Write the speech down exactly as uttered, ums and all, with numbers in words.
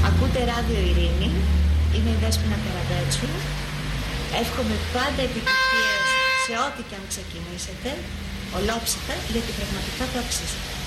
Ακούτε Ράδιο Ειρήνη, είμαι η Δέσποινα Καραγκάτσου. Εύχομαι πάντα επιτυχίες σε ό,τι και αν ξεκινήσετε, ολόψυχα, γιατί πραγματικά το αξίζετε.